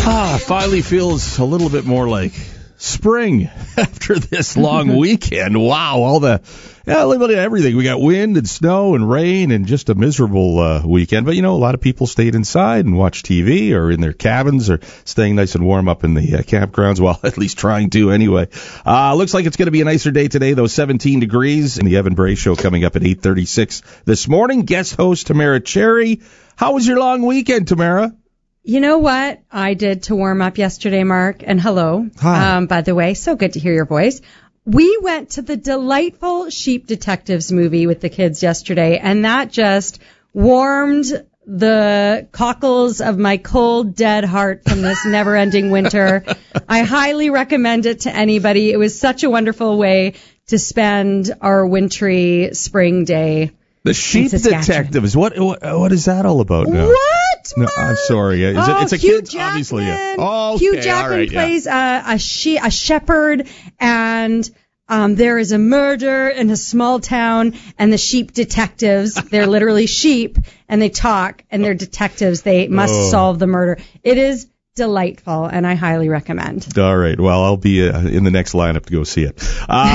Finally feels a little bit more like spring after this long weekend. Wow, a little bit of everything. We got wind and snow and rain and just a miserable weekend. But, a lot of people stayed inside and watched TV or in their cabins or staying nice and warm up in the campgrounds. Well, at least trying to anyway. Looks like it's going to be a nicer day today, though. 17 degrees. In the Evan Bray Show coming up at 8:36 this morning. Guest host Tamara Cherry. How was your long weekend, Tamara? You know what I did to warm up yesterday, Mark? And hello. Hi. By the way, so good to hear your voice. We went to the delightful Sheep Detectives movie with the kids yesterday, and that just warmed the cockles of my cold, dead heart from this never-ending winter. I highly recommend it to anybody. It was such a wonderful way to spend our wintry spring day. The Sheep Detectives. What is that all about now? What? No, I'm sorry. It's a Hugh kid, Jackman. obviously. Yeah. Oh, okay. Hugh Jackman plays a shepherd, and there is a murder in a small town, and the Sheep Detectives, they're literally sheep, and they talk, and they're detectives. They must solve the murder. It is delightful, and I highly recommend. All right. Well, I'll be in the next lineup to go see it.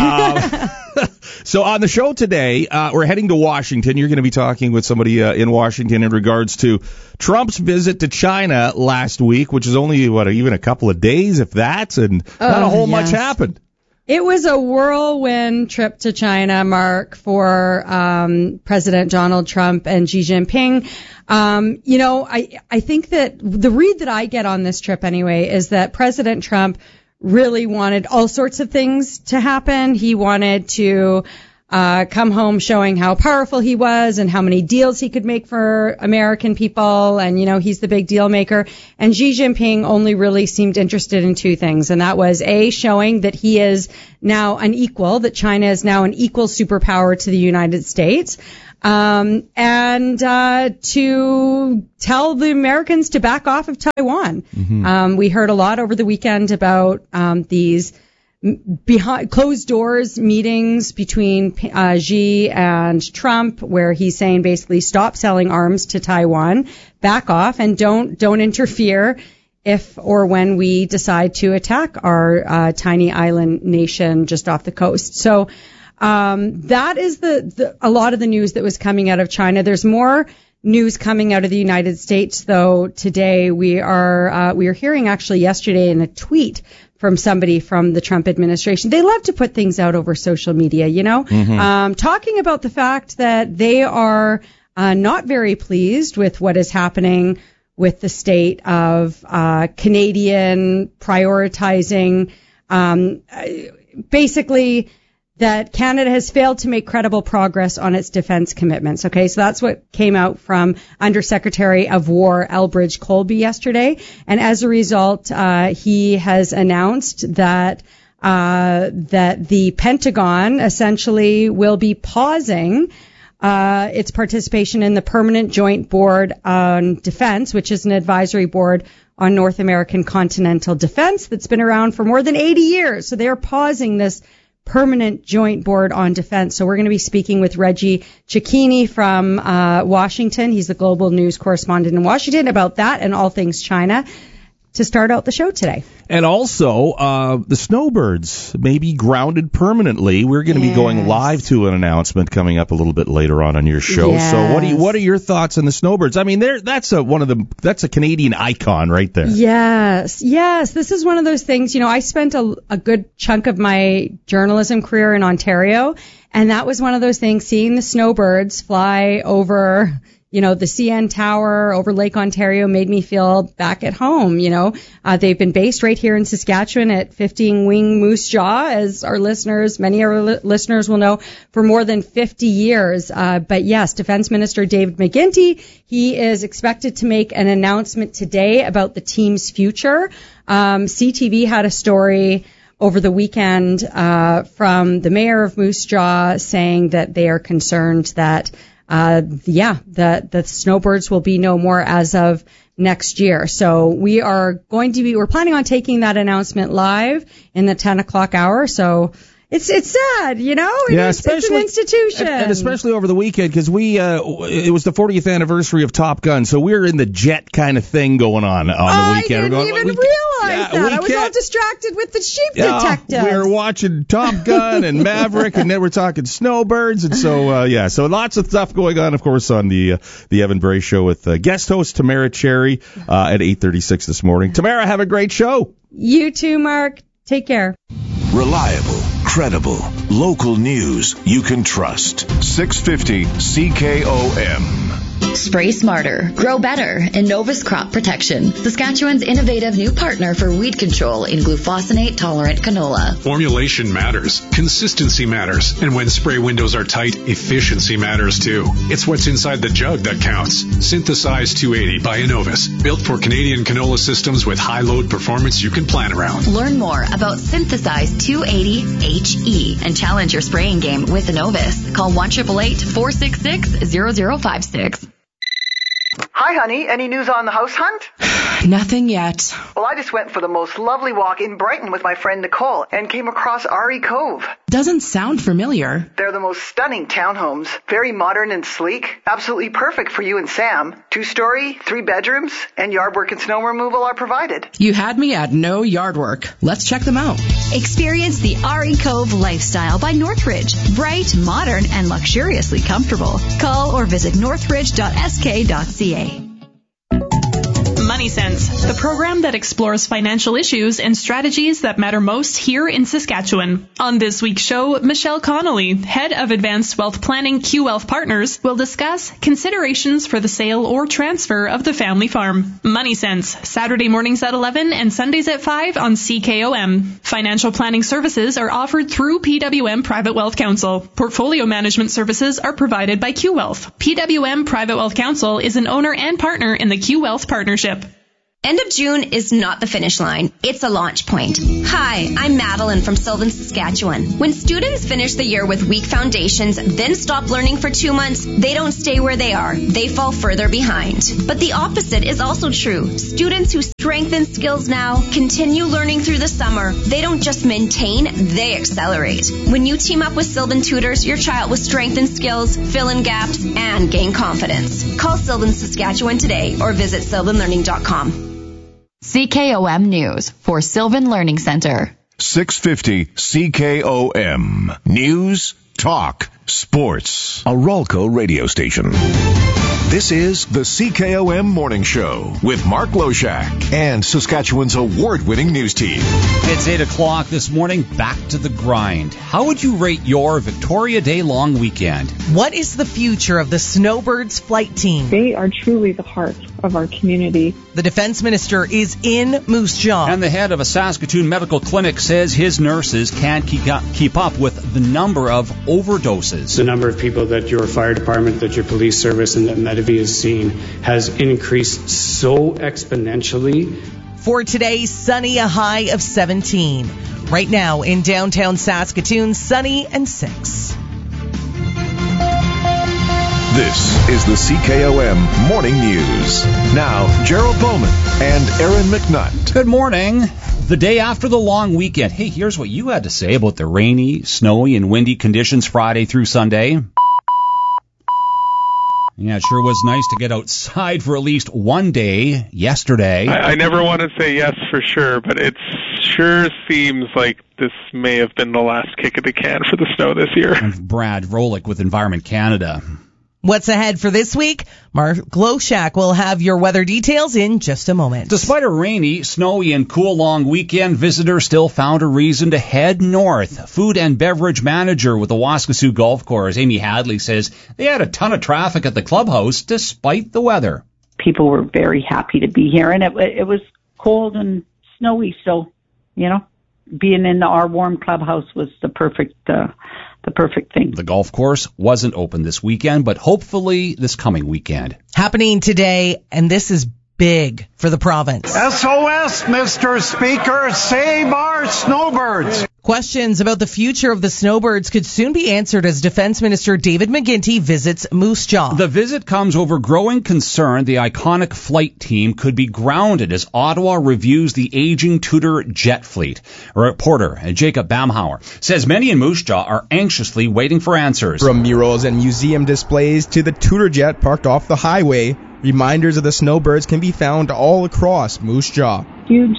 So on the show today, we're heading to Washington. You're going to be talking with somebody in Washington in regards to Trump's visit to China last week, which is only, even a couple of days, if that, and not a whole much happened. It was a whirlwind trip to China, Mark, for President Donald Trump and Xi Jinping. I think that the read that I get on this trip anyway is that President Trump really wanted all sorts of things to happen. He wanted to come home showing how powerful he was and how many deals he could make for American people. And, he's the big deal maker. And Xi Jinping only really seemed interested in two things. And that was showing that he is now an equal, that China is now an equal superpower to the United States. And to tell the Americans to back off of Taiwan. Mm-hmm. We heard a lot over the weekend about these behind closed doors meetings between Xi and Trump, where he's saying basically stop selling arms to Taiwan, back off, and don't interfere if or when we decide to attack our tiny island nation just off the coast. So that is a lot of the news that was coming out of China. There's more news coming out of the United States, though. Today we are hearing actually yesterday in a tweet from somebody from the Trump administration. They love to put things out over social media, mm-hmm. Talking about the fact that they are not very pleased with what is happening with the state of Canadian prioritizing, basically that Canada has failed to make credible progress on its defense commitments. Okay, so that's what came out from Undersecretary of War Elbridge Colby yesterday. And as a result, he has announced that the Pentagon essentially will be pausing its participation in the Permanent Joint Board on Defense, which is an advisory board on North American continental defense that's been around for more than 80 years. So they are pausing this Permanent Joint Board on Defense. So we're going to be speaking with Reggie Cecchini from Washington. He's the global news correspondent in Washington about that and all things China to start out the show today. And also, the snowbirds may be grounded permanently. We're going to be going live to an announcement coming up a little bit later on your show. Yes. So what are your thoughts on the snowbirds? I mean, that's a Canadian icon right there. Yes. This is one of those things, I spent a good chunk of my journalism career in Ontario, and that was one of those things, seeing the snowbirds fly over the CN Tower over Lake Ontario made me feel back at home. They've been based right here in Saskatchewan at 15 Wing Moose Jaw, as many of our listeners will know, for more than 50 years. But yes, Defense Minister David McGuinty, he is expected to make an announcement today about the team's future. CTV had a story over the weekend from the mayor of Moose Jaw saying that they are concerned that the snowbirds will be no more as of next year. So we're planning on taking that announcement live in the 10 o'clock hour. So It's sad, you know? It's an institution. And especially over the weekend, because it was the 40th anniversary of Top Gun, so we were in the jet kind of thing going on the weekend. I didn't even realize that. I was all distracted with the sheep detectives. We were watching Top Gun and Maverick, and then we're talking snowbirds, and so lots of stuff going on, of course, on the Evan Bray Show with guest host Tamara Cherry at 8:36 this morning. Tamara, have a great show. You too, Mark. Take care. Reliable, credible, local news you can trust. 650 CKOM. Spray smarter, grow better, Innovus Crop Protection, Saskatchewan's innovative new partner for weed control in glufosinate-tolerant canola. Formulation matters, consistency matters, and when spray windows are tight, efficiency matters too. It's what's inside the jug that counts. Synthesize 280 by Innovus, built for Canadian canola systems with high load performance you can plan around. Learn more about Synthesize 280 HE and challenge your spraying game with Innovus. Call 1-888-466-0056. Hi, honey. Any news on the house hunt? Nothing yet. Well, I just went for the most lovely walk in Brighton with my friend Nicole and came across RE Cove. Doesn't sound familiar. They're the most stunning townhomes. Very modern and sleek. Absolutely perfect for you and Sam. 2-story, 3 bedrooms, and yard work and snow removal are provided. You had me at no yard work. Let's check them out. Experience the RE Cove lifestyle by Northridge. Bright, modern, and luxuriously comfortable. Call or visit northridge.sk.ca. Money Sense, the program that explores financial issues and strategies that matter most here in Saskatchewan. On this week's show, Michelle Connolly, head of Advanced Wealth Planning Q Wealth Partners, will discuss considerations for the sale or transfer of the family farm. Money Sense, Saturday mornings at 11 and Sundays at 5 on CKOM. Financial planning services are offered through PWM Private Wealth Council. Portfolio management services are provided by Q Wealth. PWM Private Wealth Council is an owner and partner in the Q Wealth Partnership. End of June is not the finish line. It's a launch point. Hi, I'm Madeline from Sylvan, Saskatchewan. When students finish the year with weak foundations, then stop learning for 2 months, they don't stay where they are. They fall further behind. But the opposite is also true. Students who strengthen skills now, continue learning through the summer. They don't just maintain, they accelerate. When you team up with Sylvan Tutors, your child will strengthen skills, fill in gaps, and gain confidence. Call Sylvan, Saskatchewan today or visit sylvanlearning.com. CKOM News for Sylvan Learning Center. 650 CKOM. News, talk, sports. A Ralco radio station. This is the CKOM Morning Show with Mark Loshak and Saskatchewan's award-winning news team. It's 8 o'clock this morning. Back to the grind. How would you rate your Victoria Day long weekend? What is the future of the Snowbirds flight team? They are truly the heart of our community. The defense minister is in Moose Jaw. And the head of a Saskatoon medical clinic says his nurses can't keep up with the number of overdoses. The number of people that your fire department, that your police service, and that Medivie has seen has increased so exponentially. For today, sunny, a high of 17. Right now in downtown Saskatoon, sunny and 6. This is the CKOM Morning News. Now, Gerald Bowman and Aaron McNutt. Good morning. The day after the long weekend. Hey, here's what you had to say about the rainy, snowy, and windy conditions Friday through Sunday. Yeah, it sure was nice to get outside for at least one day yesterday. I never want to say yes for sure, but it sure seems like this may have been the last kick of the can for the snow this year. And Brad Rolick with Environment Canada. What's ahead for this week? Mark Loshak will have your weather details in just a moment. Despite a rainy, snowy, and cool long weekend, visitors still found a reason to head north. Food and beverage manager with the Waskesiu Golf Course, Amy Hadley, says they had a ton of traffic at the clubhouse despite the weather. People were very happy to be here, and it was cold and snowy, so, you know, being in our warm clubhouse was the perfect thing. The golf course wasn't open this weekend, but hopefully this coming weekend. Happening today, and this is big for the province. SOS, Mr. Speaker, save our snowbirds. Questions about the future of the snowbirds could soon be answered as Defense Minister David McGuinty visits Moose Jaw. The visit comes over growing concern the iconic flight team could be grounded as Ottawa reviews the aging Tudor jet fleet. Reporter Jacob Bamhauer says many in Moose Jaw are anxiously waiting for answers. From murals and museum displays to the Tudor jet parked off the highway, reminders of the snowbirds can be found all across Moose Jaw. Huge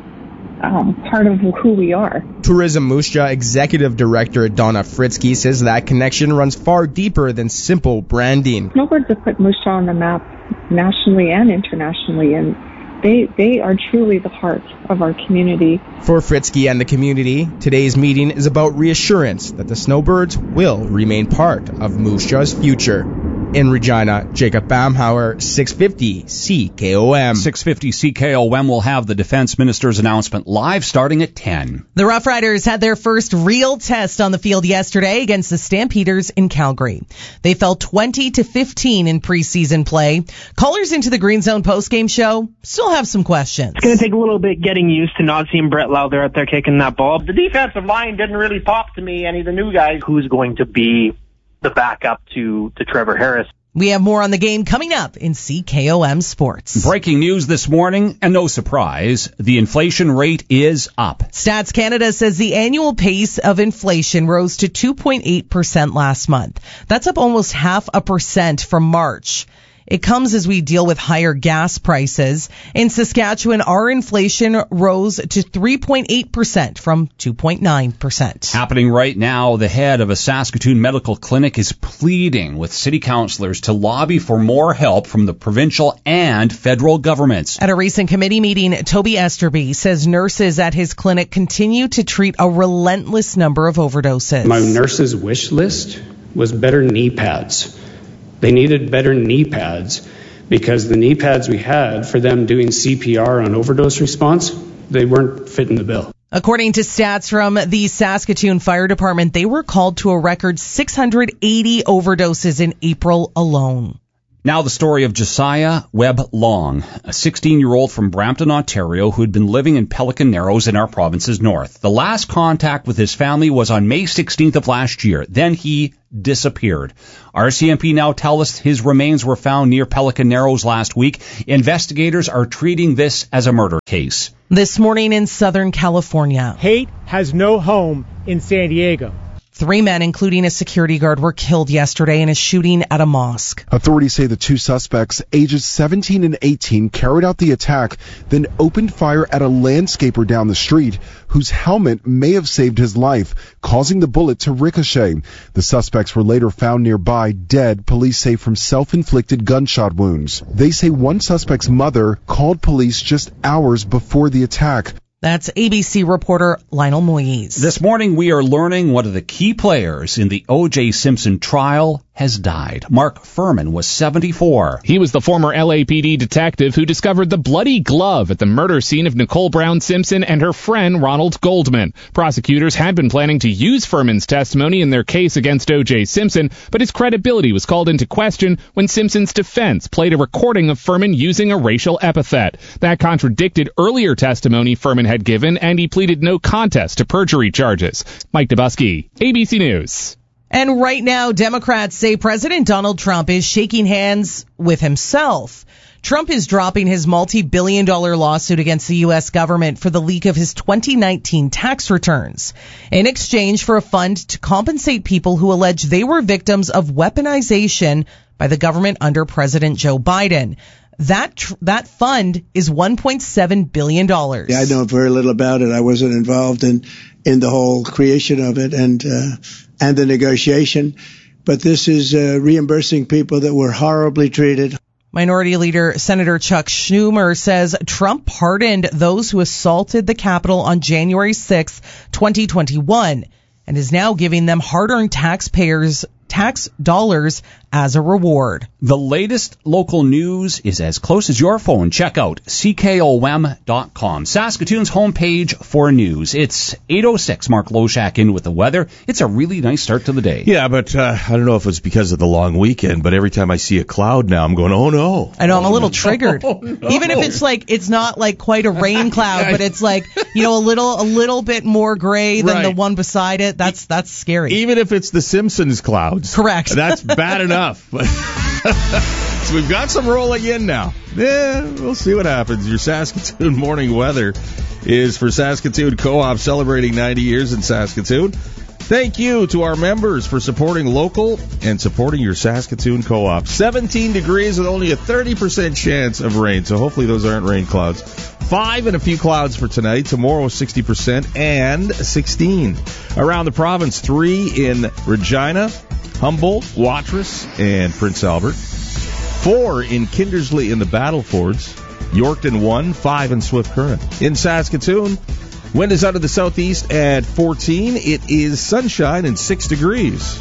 part of who we are. Tourism Moose Jaw Executive Director Donna Fritzky says that connection runs far deeper than simple branding. Snowbirds have put Moose Jaw on the map nationally and internationally, and they are truly the heart of our community. For Fritzky and the community, today's meeting is about reassurance that the snowbirds will remain part of Moose Jaw's future. In Regina, Jacob Bamhauer, 650 CKOM. 650 CKOM will have the Defense Minister's announcement live starting at 10. The Rough Riders had their first real test on the field yesterday against the Stampeders in Calgary. They fell 20-15 in preseason play. Callers into the Green Zone postgame show still have some questions. It's going to take a little bit getting used to not seeing Brett Lowther out there kicking that ball. The defensive line didn't really pop to me, any of the new guys. Who's going to be the backup to Trevor Harris? We have more on the game coming up in CKOM Sports. Breaking news this morning, and no surprise, the inflation rate is up. Stats Canada says the annual pace of inflation rose to 2.8% last month. That's up almost 0.5% from March. It comes as we deal with higher gas prices. In Saskatchewan, our inflation rose to 3.8% from 2.9%. Happening right now, the head of a Saskatoon medical clinic is pleading with city councillors to lobby for more help from the provincial and federal governments. At a recent committee meeting, Toby Esterby says nurses at his clinic continue to treat a relentless number of overdoses. My nurse's wish list was better knee pads. They needed better knee pads because the knee pads we had for them doing CPR on overdose response, they weren't fitting the bill. According to stats from the Saskatoon Fire Department, they were called to a record 680 overdoses in April alone. Now the story of Josiah Webb Long, a 16-year-old from Brampton, Ontario, who had been living in Pelican Narrows in our province's north. The last contact with his family was on May 16th of last year. Then he disappeared. RCMP now tell us his remains were found near Pelican Narrows last week. Investigators are treating this as a murder case. This morning in Southern California. Hate has no home in San Diego. 3 men, including a security guard, were killed yesterday in a shooting at a mosque. Authorities say the two suspects, ages 17 and 18, carried out the attack, then opened fire at a landscaper down the street, whose helmet may have saved his life, causing the bullet to ricochet. The suspects were later found nearby, dead, police say, from self-inflicted gunshot wounds. They say one suspect's mother called police just hours before the attack. That's ABC reporter Lionel Moyes. This morning we are learning one of the key players in the O.J. Simpson trial has died. Mark Furman was 74. He was the former LAPD detective who discovered the bloody glove at the murder scene of Nicole Brown Simpson and her friend Ronald Goldman. Prosecutors had been planning to use Furman's testimony in their case against O.J. Simpson, but his credibility was called into question when Simpson's defense played a recording of Furman using a racial epithet. That contradicted earlier testimony Furman had given, and he pleaded no contest to perjury charges. Mike Dubusky, ABC News. And right now, Democrats say President Donald Trump is shaking hands with himself. Trump is dropping his multi-billion-dollar lawsuit against the U.S. government for the leak of his 2019 tax returns in exchange for a fund to compensate people who allege they were victims of weaponization by the government under President Joe Biden. That fund is $1.7 billion. I know very little about it. I wasn't involved in the whole creation of it and the negotiation. But this is reimbursing people that were horribly treated. Minority Leader Senator Chuck Schumer says Trump pardoned those who assaulted the Capitol on January 6, 2021, and is now giving them hard-earned tax dollars as a reward. The latest local news is as close as your phone. Check out CKOM.com, Saskatoon's homepage for news. It's 8:06. Mark Loshak in with the weather. It's a really nice start to the day. Yeah, but I don't know if it's because of the long weekend, but every time I see a cloud now, I'm going, oh no. I know, I'm a little triggered. No. Even if it's like, it's not like quite a rain cloud, but it's like, you know, a little bit more gray than the one beside it. That's scary. Even if it's the Simpsons clouds. Correct. That's bad enough. So we've got some rolling in now. Yeah, we'll see what happens. Your Saskatoon morning weather is for Saskatoon Co-op, celebrating 90 years in Saskatoon. Thank you to our members for supporting local and supporting your Saskatoon Co-op. 17 degrees with only a 30% chance of rain, so hopefully those aren't rain clouds. 5 and a few clouds for tonight. Tomorrow 60% and 16. Around the province, 3 in Regina, Humboldt, Watrous, and Prince Albert. 4 in Kindersley in the Battlefords. Yorkton 1, 5 in Swift Current. In Saskatoon, wind is out of the southeast at 14. It is sunshine and 6 degrees.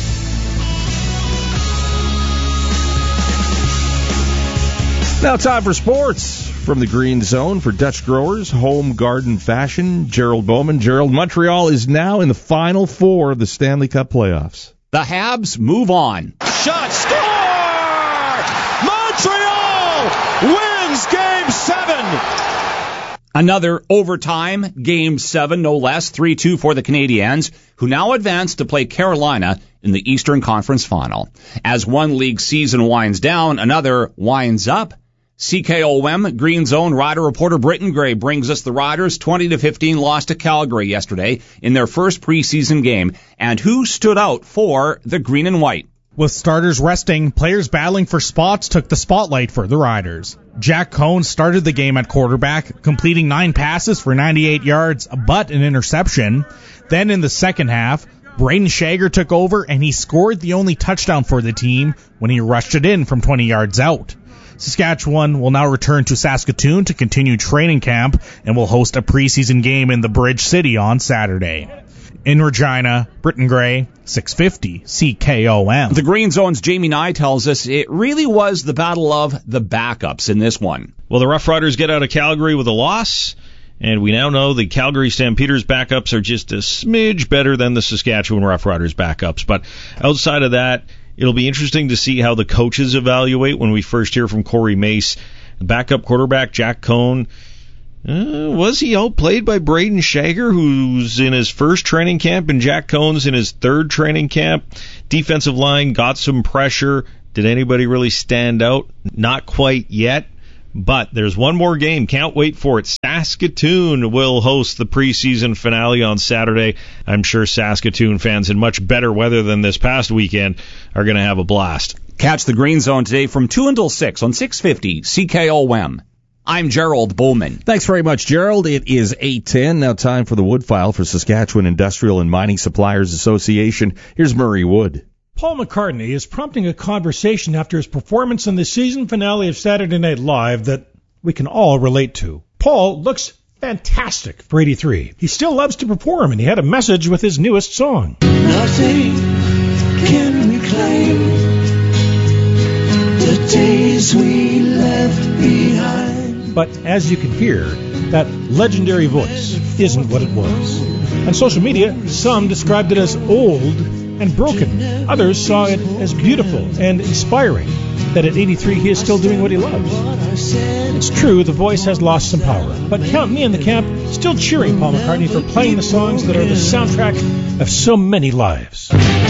Now time for sports. From the Green Zone for Dutch Growers, Home Garden Fashion, Gerald Bowman. Gerald, Montreal is now in the Final Four of the Stanley Cup playoffs. The Habs move on. Shot, score! Montreal wins Game 7! Another overtime, Game 7, no less, 3-2 for the Canadiens, who now advance to play Carolina in the Eastern Conference Final. As one league season winds down, another winds up. CKOM Green Zone Rider reporter Britton Gray brings us the Riders' 20-15 loss to Calgary yesterday in their first preseason game, and who stood out for the Green and White. With starters resting, players battling for spots took the spotlight for the Riders. Jack Cohn started the game at quarterback, completing 9 passes for 98 yards, but an interception. Then in the second half, Braden Shager took over, and he scored the only touchdown for the team when he rushed it in from 20 yards out. Saskatchewan will now return to Saskatoon to continue training camp and will host a preseason game in the Bridge City on Saturday. In Regina, Britton Gray, 650 CKOM. The Green Zone's Jamie Nye tells us it really was the battle of the backups in this one. Well, the Rough Riders get out of Calgary with a loss, and we now know the Calgary Stampeders backups are just a smidge better than the Saskatchewan Rough Riders backups. But outside of that, it'll be interesting to see how the coaches evaluate when we first hear from Corey Mace. Backup quarterback Jack Cohn, was he outplayed by Braden Shager, who's in his first training camp, and Jack Cohn's in his third training camp? Defensive line got some pressure. Did anybody really stand out? Not quite yet. But there's one more game. Can't wait for it. Saskatoon will host the preseason finale on Saturday. I'm sure Saskatoon fans in much better weather than this past weekend are going to have a blast. Catch the Green Zone today from 2 until 6 on 650 CKOM. I'm Gerald Bowman. Thanks very much, Gerald. It is 8:10. Now time for the Wood File for Saskatchewan Industrial and Mining Suppliers Association. Here's Murray Wood. Paul McCartney is prompting a conversation after his performance in the season finale of Saturday Night Live that we can all relate to. Paul looks fantastic for 83. He still loves to perform, and he had a message with his newest song. Nothing can reclaim the days we left behind. But as you can hear, that legendary voice isn't what it was. On social media, some described it as old and broken. Others saw it as beautiful and inspiring, that at 83 he is still doing what he loves. It's true, the voice has lost some power, but count me in the camp still cheering Paul McCartney for playing the songs that are the soundtrack of so many lives.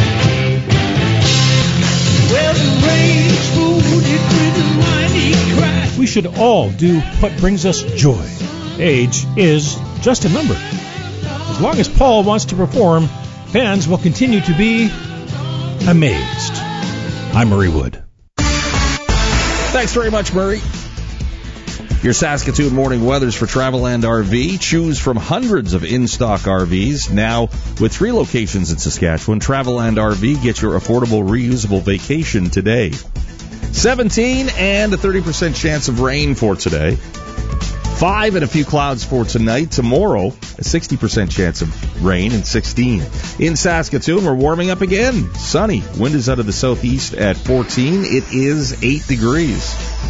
We should all do what brings us joy. Age is just a number. As long as Paul wants to perform, fans will continue to be amazed. I'm Murray Wood. Thanks very much, Murray. Your Saskatoon morning weathers for Travelland RV. Choose from hundreds of in-stock RVs. Now, with 3 locations in Saskatchewan, Travelland RV gets your affordable, reusable vacation today. 17 and a 30% chance of rain for today. 5 and a few clouds for tonight. Tomorrow, a 60% chance of rain and 16. In Saskatoon, we're warming up again. Sunny. Wind is out of the southeast at 14. It is 8 degrees.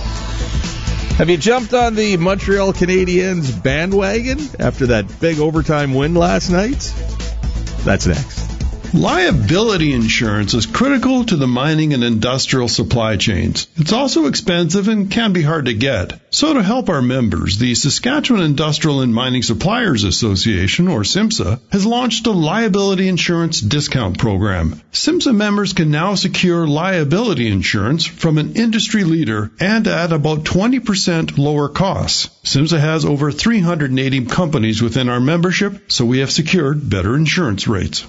Have you jumped on the Montreal Canadiens bandwagon after that big overtime win last night? That's next. Liability insurance is critical to the mining and industrial supply chains. It's also expensive and can be hard to get. So to help our members, the Saskatchewan Industrial and Mining Suppliers Association, or SIMSA, has launched a liability insurance discount program. SIMSA members can now secure liability insurance from an industry leader and at about 20% lower costs. SIMSA has over 380 companies within our membership, so we have secured better insurance rates.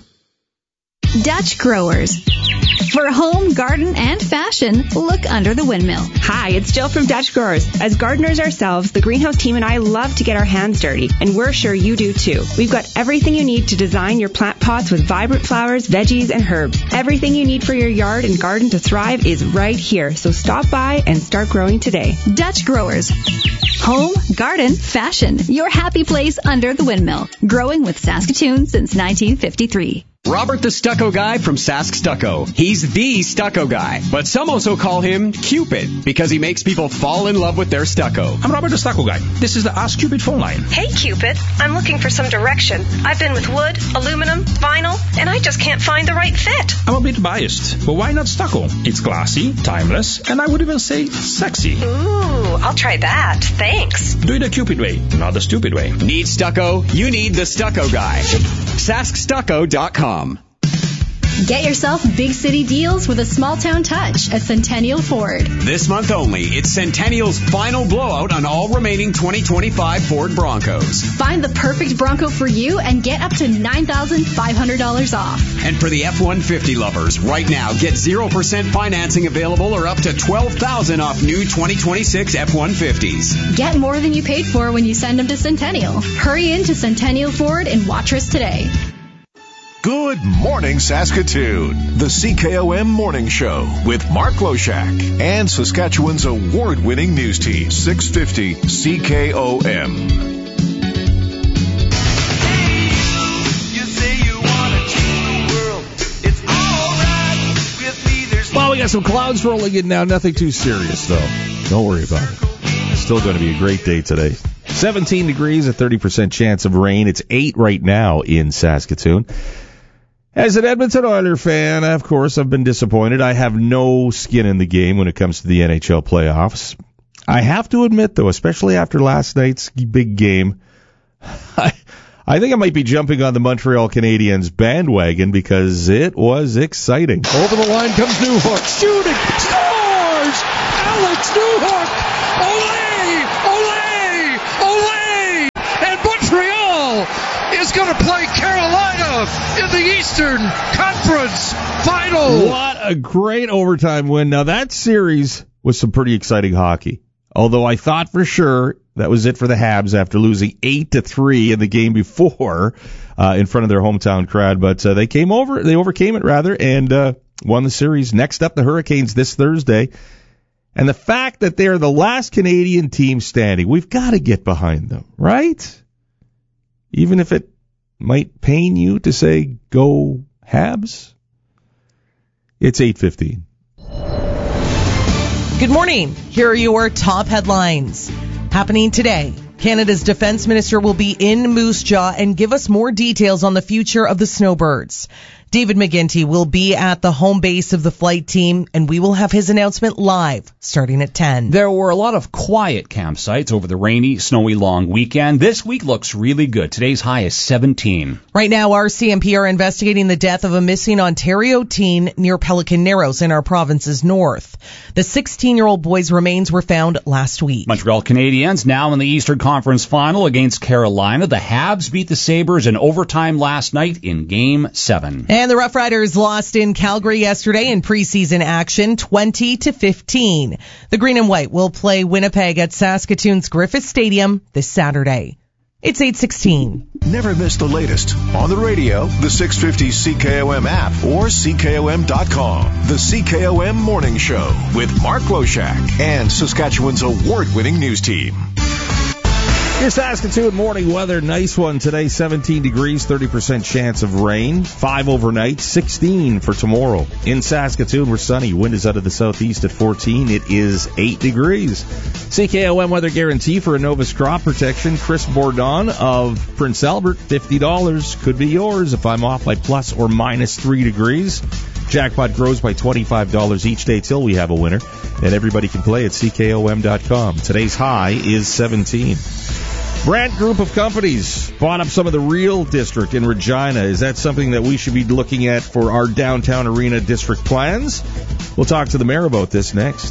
Dutch Growers. For home, garden, and fashion, look under the windmill. Hi, it's Jill from Dutch Growers. As gardeners ourselves, the greenhouse team and I love to get our hands dirty, and we're sure you do too. We've got everything you need to design your plant pots with vibrant flowers, veggies, and herbs. Everything you need for your yard and garden to thrive is right here, so stop by and start growing today. Dutch Growers. Home, garden, fashion. Your happy place under the windmill. Growing with Saskatoon since 1953. Robert the Stucco Guy from Sask Stucco. He's the stucco guy, but some also call him Cupid because he makes people fall in love with their stucco. I'm Robert the Stucco Guy. This is the Ask Cupid phone line. Hey Cupid, I'm looking for some direction. I've been with wood, aluminum, vinyl, and I just can't find the right fit. I'm a bit biased, but why not stucco? It's classy, timeless, and I would even say sexy. Ooh, I'll try that. Thanks. Do it the Cupid way, not the stupid way. Need stucco? You need the Stucco Guy. SaskStucco.com. Get yourself big city deals with a small town touch at Centennial Ford. This month only, it's Centennial's final blowout on all remaining 2025 Ford Broncos. Find the perfect Bronco for you and get up to $9,500 off. And for the F-150 lovers, right now, get 0% financing available or up to $12,000 off new 2026 F-150s. Get more than you paid for when you send them to Centennial. Hurry into Centennial Ford in Watrous today. Good morning, Saskatoon. The CKOM Morning Show with Mark Loshak and Saskatchewan's award-winning news team, 650 CKOM. Well, we got some clouds rolling in now. Nothing too serious, though. Don't worry about it. It's still going to be a great day today. 17 degrees, a 30% chance of rain. It's 8 right now in Saskatoon. As an Edmonton Oilers fan, of course, I've been disappointed. I have no skin in the game when it comes to the NHL playoffs. I have to admit, though, especially after last night's big game, I think I might be jumping on the Montreal Canadiens bandwagon because it was exciting. Over the line comes Newhook. Shooting. Scores! Alex Newhook! Ole! And Montreal is going to play Carolina in the Eastern Conference Final. What a great overtime win. Now, that series was some pretty exciting hockey. Although I thought for sure that was it for the Habs after losing 8-3 in the game before in front of their hometown crowd. But they overcame it, and won the series. Next up, the Hurricanes this Thursday. And the fact that they're the last Canadian team standing, we've got to get behind them, right? Even if it might pain you to say, go Habs. It's 8:15. Good morning. Here are your top headlines. Happening today, Canada's Defense Minister will be in Moose Jaw and give us more details on the future of the snowbirds. David McGinty will be at the home base of the flight team, and we will have his announcement live starting at 10. There were a lot of quiet campsites over the rainy, snowy long weekend. This week looks really good. Today's high is 17. Right now, our CMP are investigating the death of a missing Ontario teen near Pelican Narrows in our province's north. The 16-year-old boy's remains were found last week. Montreal Canadiens now in the Eastern Conference Final against Carolina. The Habs beat the Sabres in overtime last night in Game 7. And the Rough Riders lost in Calgary yesterday in preseason action, 20-15. The Green and White will play Winnipeg at Saskatoon's Griffith Stadium this Saturday. It's 8:16. Never miss the latest on the radio, the 650 CKOM app, or CKOM.com. The CKOM Morning Show with Mark Loshak and Saskatchewan's award-winning news team. Your Saskatoon morning weather, nice one today, 17 degrees, 30% chance of rain, 5 overnight, 16 for tomorrow. In Saskatoon, we're sunny, wind is out of the southeast at 14, it is 8 degrees. CKOM weather guarantee for Innovus crop protection, Chris Bourdon of Prince Albert, $50 could be yours if I'm off by plus or minus 3 degrees. Jackpot grows by $25 each day till we have a winner, and everybody can play at CKOM.com. Today's high is 17. Brandt Group of Companies bought up some of the Real District in Regina. Is that something that we should be looking at for our downtown arena district plans? We'll talk to the mayor about this next.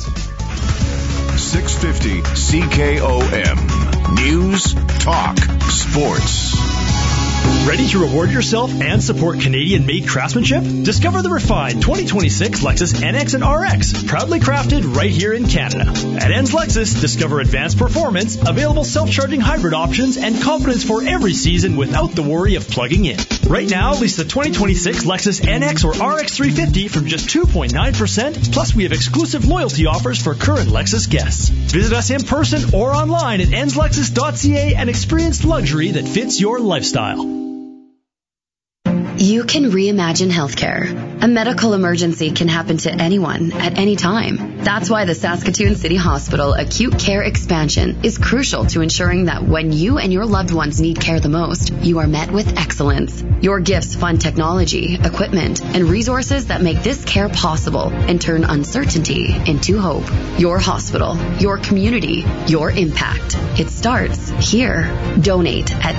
650 CKOM. News, talk, sports. Ready to reward yourself and support Canadian-made craftsmanship? Discover the refined 2026 Lexus NX and RX, proudly crafted right here in Canada. At Enns Lexus, discover advanced performance, available self-charging hybrid options, and confidence for every season without the worry of plugging in. Right now, lease the 2026 Lexus NX or RX 350 from just 2.9%, plus we have exclusive loyalty offers for current Lexus guests. Visit us in person or online at ennslexus.ca and experience luxury that fits your lifestyle. You can reimagine healthcare. A medical emergency can happen to anyone at any time. That's why the Saskatoon City Hospital Acute Care Expansion is crucial to ensuring that when you and your loved ones need care the most, you are met with excellence. Your gifts fund technology, equipment, and resources that make this care possible and turn uncertainty into hope. Your hospital, your community, your impact. It starts here. Donate at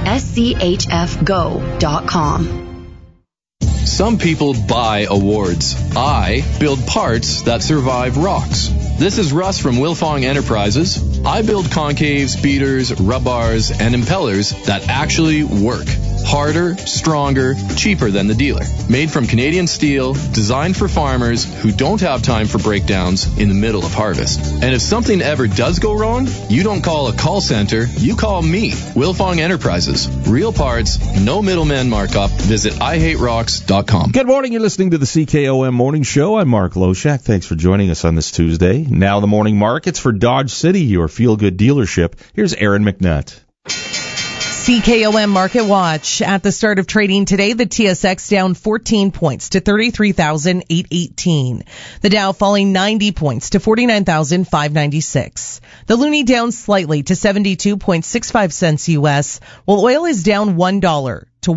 schfgo.com. Some people buy awards. I build parts that survive rocks. This is Russ from Wilfong Enterprises. I build concaves, beaters, rub bars, and impellers that actually work. Harder, stronger, cheaper than the dealer. Made from Canadian steel, designed for farmers who don't have time for breakdowns in the middle of harvest. And if something ever does go wrong, you don't call a call center, you call me, Wilfong Enterprises. Real parts, no middleman markup. Visit IHateRocks.com. Good morning. You're listening to the CKOM Morning Show. I'm Mark Loshak. Thanks for joining us on this Tuesday. Now the morning markets for Dodge City, your feel-good dealership. Here's Aaron McNutt. CKOM Market Watch. At the start of trading today, the TSX down 14 points to 33,818. The Dow falling 90 points to 49,596. The Loonie down slightly to 72.65 cents U.S., while oil is down $1 to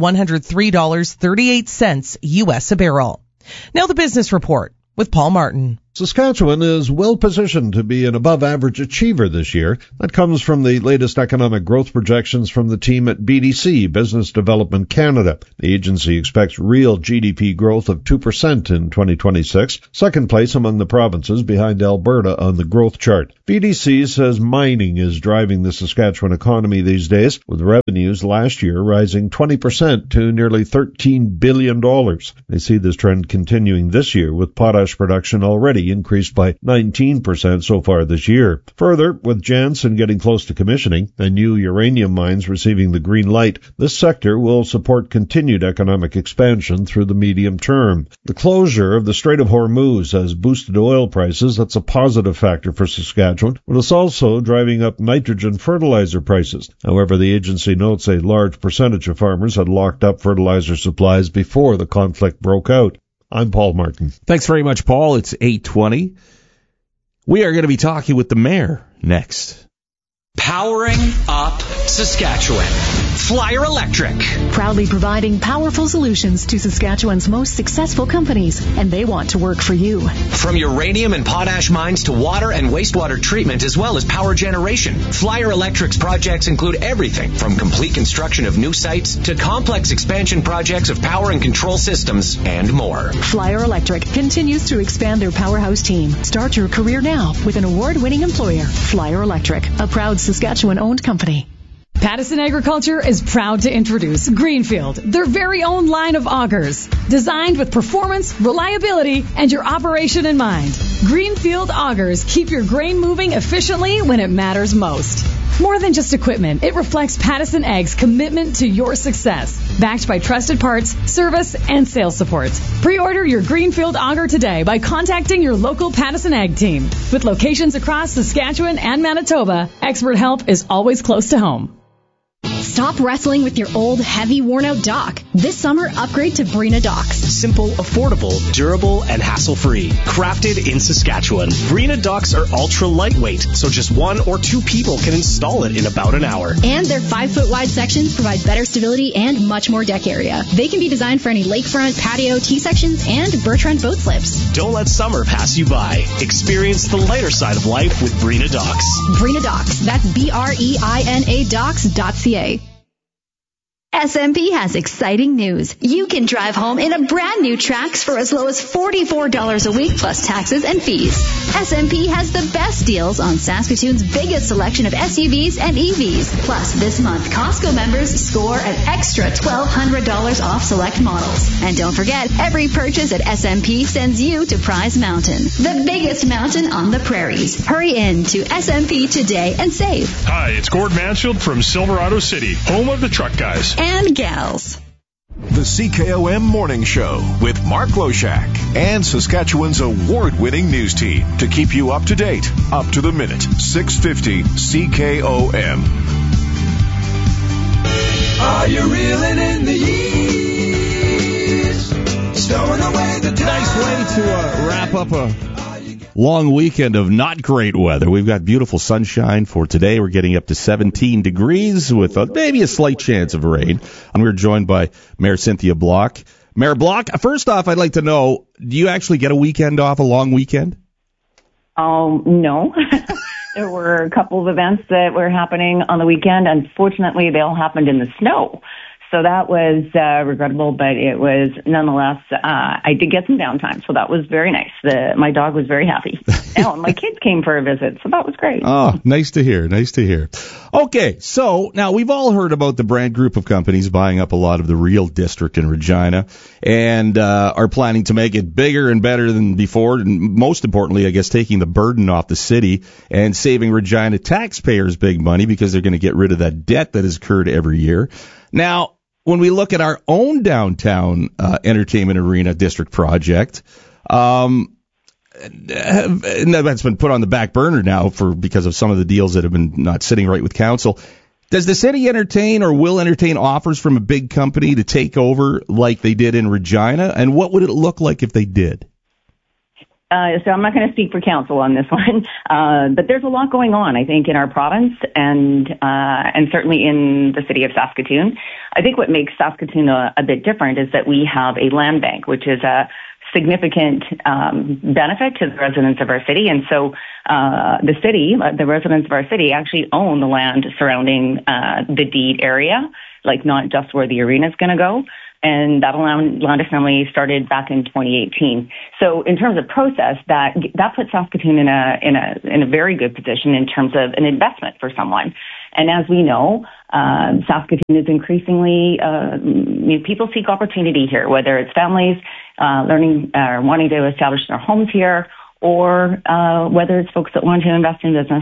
$103.38 U.S. a barrel. Now the business report with Paul Martin. Saskatchewan is well positioned to be an above-average achiever this year. That comes from the latest economic growth projections from the team at BDC, Business Development Canada. The agency expects real GDP growth of 2% in 2026, second place among the provinces behind Alberta on the growth chart. BDC says mining is driving the Saskatchewan economy these days, with revenues last year rising 20% to nearly $13 billion. They see this trend continuing this year, with potash production already increased by 19% so far this year. Further, with Jansen getting close to commissioning and new uranium mines receiving the green light, this sector will support continued economic expansion through the medium term. The closure of the Strait of Hormuz has boosted oil prices. That's a positive factor for Saskatchewan, but it's also driving up nitrogen fertilizer prices. However, the agency notes a large percentage of farmers had locked up fertilizer supplies before the conflict broke out. I'm Paul Martin. Thanks very much, Paul. It's 8:20. We are going to be talking with the mayor next. Powering up Saskatchewan. Flyer Electric. Proudly providing powerful solutions to Saskatchewan's most successful companies, and they want to work for you. From uranium and potash mines to water and wastewater treatment, as well as power generation, Flyer Electric's projects include everything from complete construction of new sites to complex expansion projects of power and control systems and more. Flyer Electric continues to expand their powerhouse team. Start your career now with an award-winning employer, Flyer Electric, a proud Saskatchewan-owned company. Pattison Agriculture is proud to introduce Greenfield, their very own line of augers, designed with performance, reliability, and your operation in mind. Greenfield augers keep your grain moving efficiently when it matters most. More than just equipment, it reflects Pattison Ag's commitment to your success, backed by trusted parts, service, and sales support. Pre-order your Greenfield auger today by contacting your local Pattison Ag team. With locations across Saskatchewan and Manitoba, expert help is always close to home. Stop wrestling with your old, heavy, worn-out dock. This summer, upgrade to Brina docks. Simple, affordable, durable, and hassle-free. Crafted in Saskatchewan. Brina docks are ultra lightweight, so just 1 or 2 people can install it in about an hour. And their 5-foot wide sections provide better stability and much more deck area. They can be designed for any lakefront, patio, T-sections, and Bertrand boat slips. Don't let summer pass you by. Experience the lighter side of life with Brina docks. Brina docks. That's BREINA docks.ca. SMP has exciting news. You can drive home in a brand new Trax for as low as $44 a week plus taxes and fees. SMP has the best deals on Saskatoon's biggest selection of SUVs and EVs. Plus, this month, Costco members score an extra $1,200 off select models. And don't forget, every purchase at SMP sends you to Prize Mountain, the biggest mountain on the prairies. Hurry in to SMP today and save. Hi, it's Gord Mansfield from Silverado City, home of the truck guys. And gals. The CKOM Morning Show with Mark Loshak and Saskatchewan's award-winning news team to keep you up to date, up to the minute. 650 CKOM. Are you reeling in the years? Stowing away the time. Nice way to wrap up a long weekend of not great weather. We've got beautiful sunshine for today. We're getting up to 17 degrees with maybe a slight chance of rain. And we're joined by Mayor Cynthia Block. Mayor Block, first off, I'd like to know, do you actually get a weekend off, a long weekend? No. There were a couple of events that were happening on the weekend. Unfortunately, they all happened in the snow. So that was regrettable, but it was nonetheless, I did get some downtime, so that was very nice. My dog was very happy. And my kids came for a visit, so that was great. Oh, nice to hear, nice to hear. Okay, so now we've all heard about the Brand Group of companies buying up a lot of the Real District in Regina and are planning to make it bigger and better than before, and most importantly, I guess, taking the burden off the city and saving Regina taxpayers big money because they're going to get rid of that debt that has occurred every year. Now, when we look at our own downtown entertainment arena district project, and that's been put on the back burner now because of some of the deals that have been not sitting right with council. Does the city entertain or will entertain offers from a big company to take over like they did in Regina? And what would it look like if they did? So I'm not going to speak for council on this one, but there's a lot going on, I think, in our province and certainly in the city of Saskatoon. I think what makes Saskatoon a bit different is that we have a land bank, which is a significant benefit to the residents of our city. And so the residents of our city actually own the land surrounding the deed area, like not just where the arena is going to go. And that land assembly started back in 2018. So in terms of process, that puts Saskatoon in a very good position in terms of an investment for someone. And as we know, Saskatoon is increasingly people seek opportunity here, whether it's families learning or wanting to establish their homes here, or whether it's folks that want to invest in business.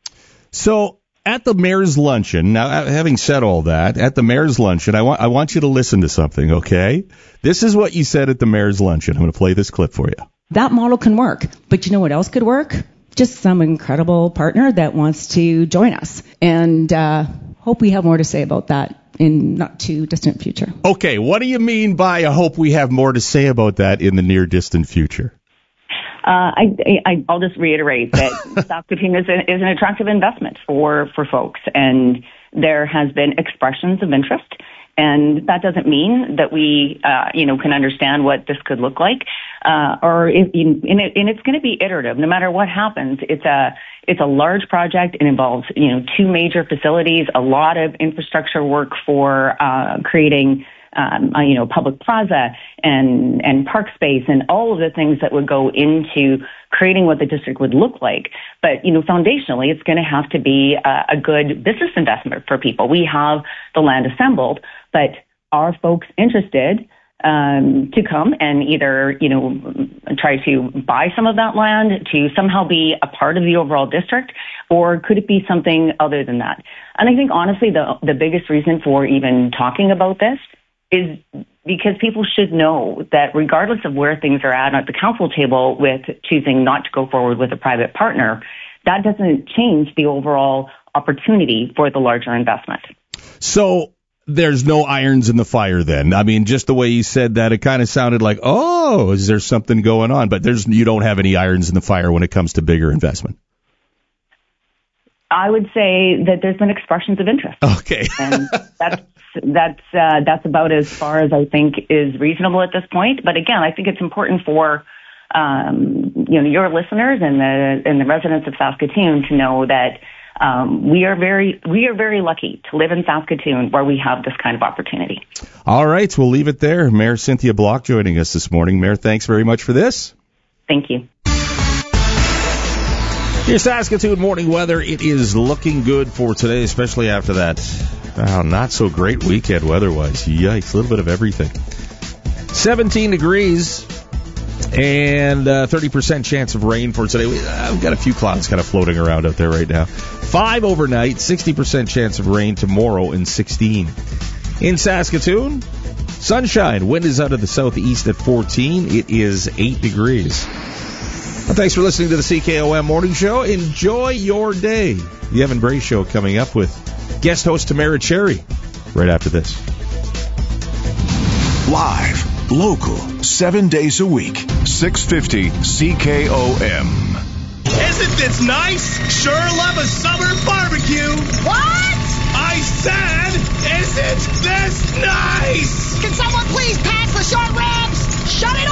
So at the mayor's luncheon, now having said all that, at the mayor's luncheon, I want you to listen to something, okay? This is what you said at the mayor's luncheon. I'm going to play this clip for you. That model can work, but you know what else could work? Just some incredible partner that wants to join us. And hope we have more to say about that in not too distant future. Okay, what do you mean by I hope we have more to say about that in the near distant future? I'll just reiterate that Saskatoon is an attractive investment for folks, and there has been expressions of interest, and that doesn't mean that we can understand what this could look like, and it's going to be iterative. No matter what happens, it's a large project. It involves 2 major facilities, a lot of infrastructure work for creating public plaza and park space and all of the things that would go into creating what the district would look like. But, foundationally, it's going to have to be a good business investment for people. We have the land assembled, but are folks interested to come and either, try to buy some of that land to somehow be a part of the overall district, or could it be something other than that? And I think, honestly, the biggest reason for even talking about this is because people should know that regardless of where things are at the council table with choosing not to go forward with a private partner, that doesn't change the overall opportunity for the larger investment. So there's no irons in the fire then. I mean, just the way you said that, it kind of sounded like, oh, is there something going on? But you don't have any irons in the fire when it comes to bigger investment. I would say that there's been expressions of interest. Okay. And that's about as far as I think is reasonable at this point. But again, I think it's important for your listeners and the residents of Saskatoon to know that we are very lucky to live in Saskatoon where we have this kind of opportunity. All right, we'll leave it there. Mayor Cynthia Block joining us this morning. Mayor, thanks very much for this. Thank you. Your Saskatoon morning weather, it is looking good for today, especially after that not so great weekend weather-wise. Yikes, a little bit of everything. 17 degrees and 30% chance of rain for today. I've got a few clouds kind of floating around out there right now. 5 overnight, 60% chance of rain tomorrow, and 16. In Saskatoon, sunshine. Wind is out of the southeast at 14. It is 8 degrees. Well, thanks for listening to the CKOM Morning Show. Enjoy your day. The Evan Bray Show coming up with guest host Tamara Cherry right after this. Live, local, 7 days a week, 650 CKOM. Isn't this nice? Sure love a summer barbecue. What? I said, isn't this nice? Can someone please pass the short ribs? Shut it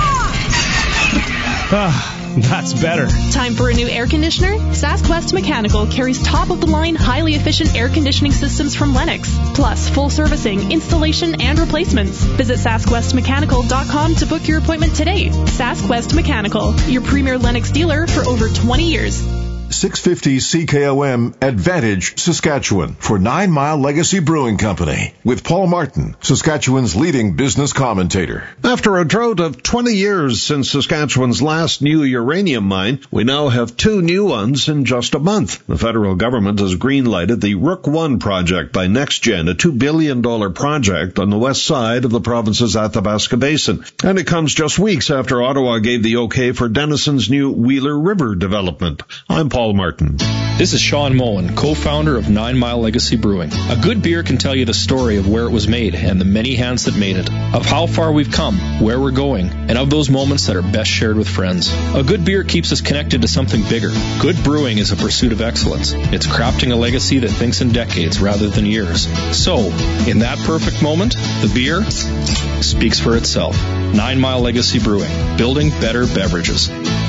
off! That's better. Time for a new air conditioner? SaskWest Mechanical carries top-of-the-line, highly efficient air conditioning systems from Lennox. Plus, full servicing, installation, and replacements. Visit SaskWestMechanical.com to book your appointment today. SaskWest Mechanical, your premier Lennox dealer for over 20 years. 650 CKOM Advantage, Saskatchewan, for 9 Mile Legacy Brewing Company, with Paul Martin, Saskatchewan's leading business commentator. After a drought of 20 years since Saskatchewan's last new uranium mine, we now have 2 new ones in just a month. The federal government has green-lighted the Rook I project by NextGen, a $2 billion project on the west side of the province's Athabasca Basin. And it comes just weeks after Ottawa gave the okay for Denison's new Wheeler River development. I'm Paul Martin. This is Sean Moen, co-founder of 9 Mile Legacy Brewing. A good beer can tell you the story of where it was made and the many hands that made it, of how far we've come, where we're going, and of those moments that are best shared with friends. A good beer keeps us connected to something bigger. Good brewing is a pursuit of excellence. It's crafting a legacy that thinks in decades rather than years. So, in that perfect moment, the beer speaks for itself. 9 Mile Legacy Brewing, building better beverages.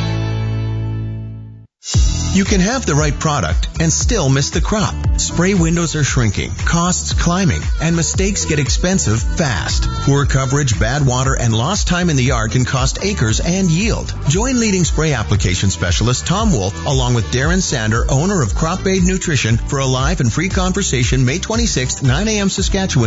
You can have the right product and still miss the crop. Spray windows are shrinking, costs climbing, and mistakes get expensive fast. Poor coverage, bad water, and lost time in the yard can cost acres and yield. Join leading spray application specialist Tom Wolf along with Darren Sander, owner of Crop Aid Nutrition, for a live and free conversation May 26th, 9 a.m. Saskatchewan